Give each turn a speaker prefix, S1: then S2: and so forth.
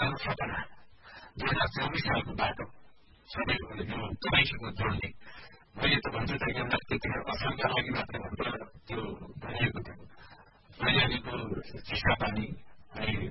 S1: हाम्रो सपना 2024 सालको बाटो सबैको यो तपाईँसँग जोड्ने मैले त भन्छु त एउटा त्यतिखेर असलका लागि मात्र त्यो भनिएको थियो हरियालीको चिसापानी अनि